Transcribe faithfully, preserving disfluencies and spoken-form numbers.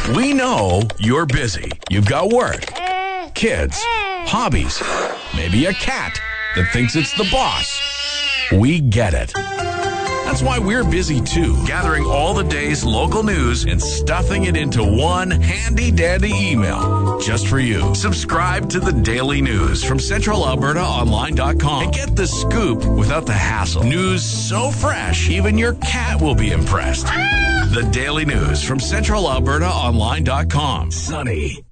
We know you're busy. You've got work, kids, hobbies, maybe a cat that thinks it's the boss. We get it. That's why we're busy too, gathering all the day's local news and stuffing it into one handy-dandy email just for you. Subscribe to the Daily News from Central Alberta Online dot com and get the scoop without the hassle. News so fresh, even your cat will be impressed. The Daily News from Central Alberta Online dot com. Sunny.